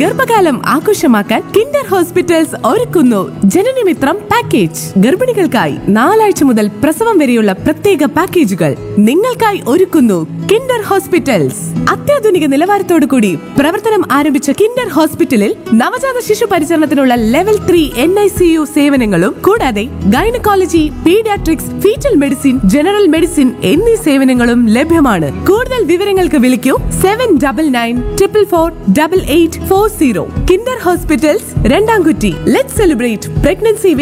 ഗർഭകാലം ആഘോഷമാക്കാൻ Kinder hospitals ഒരുക്കുന്നു ജനനമിത്രം പാക്കേജ്. ഗർഭിണികൾക്കായി 4 ആഴ്ച മുതൽ പ്രസവം വരെയുള്ള പ്രത്യേക പാക്കേജുകൾ നിങ്ങൾക്കായി ഒരുക്കുന്നു കിൻഡർ ഹോസ്പിറ്റൽസ്. അത്യാധുനിക നിലവാരത്തോടു കൂടി പ്രവർത്തനം ആരംഭിച്ച കിൻഡർ ഹോസ്പിറ്റലിൽ നവജാത ശിശു പരിചരണത്തിനുള്ള ലെവൽ 3 NICU സേവനങ്ങളും കൂടാതെ gynaecology, paediatrics, fetal medicine, general medicine എന്നീ സേവനങ്ങളും ലഭ്യമാണ്. കൂടുതൽ വിവരങ്ങൾക്ക് വിളിക്കൂ 7994448840. Kinder hospitals, രണ്ടാംകുറ്റി. Let's celebrate pregnancy